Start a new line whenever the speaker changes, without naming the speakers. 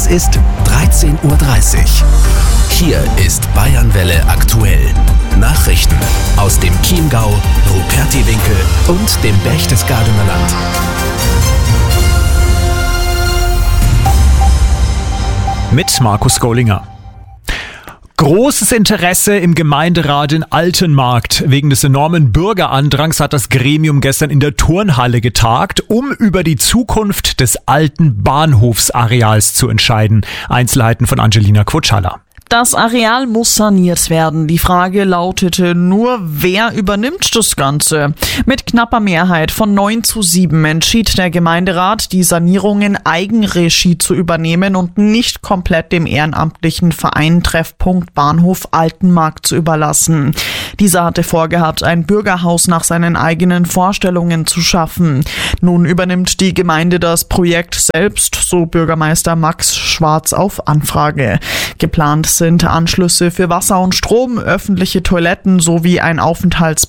Es ist 13:30 Uhr. Hier ist Bayernwelle aktuell. Nachrichten aus dem Chiemgau, Rupertiwinkel und dem Berchtesgadener Land.
Mit Markus Gollinger. Großes Interesse im Gemeinderat in Altenmarkt. Wegen des enormen Bürgerandrangs hat das Gremium gestern in der Turnhalle getagt, um über die Zukunft des alten Bahnhofsareals zu entscheiden. Einzelheiten von Angelina Quotschalla.
Das Areal muss saniert werden. Die Frage lautete nur, wer übernimmt das Ganze? Mit knapper Mehrheit von 9:7 entschied der Gemeinderat, die Sanierung in Eigenregie zu übernehmen und nicht komplett dem ehrenamtlichen Verein Treffpunkt Bahnhof Altenmarkt zu überlassen. Dieser hatte vorgehabt, ein Bürgerhaus nach seinen eigenen Vorstellungen zu schaffen. Nun übernimmt die Gemeinde das Projekt selbst, so Bürgermeister Max Schwarz auf Anfrage. Geplant sind Anschlüsse für Wasser und Strom, öffentliche Toiletten sowie ein Aufenthaltsbad